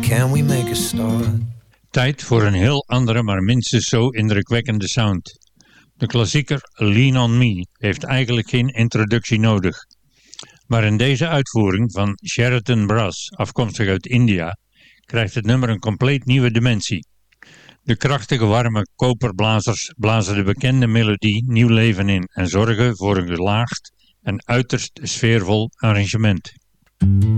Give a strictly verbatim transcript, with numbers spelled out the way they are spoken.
can we make a start? Tijd voor een heel andere, maar minstens zo indrukwekkende sound. De klassieker Lean on Me heeft eigenlijk geen introductie nodig. Maar in deze uitvoering van Sheraton Brass, afkomstig uit India, krijgt het nummer een compleet nieuwe dimensie. De krachtige, warme koperblazers blazen de bekende melodie nieuw leven in en zorgen voor een gelaagd en uiterst sfeervol arrangement.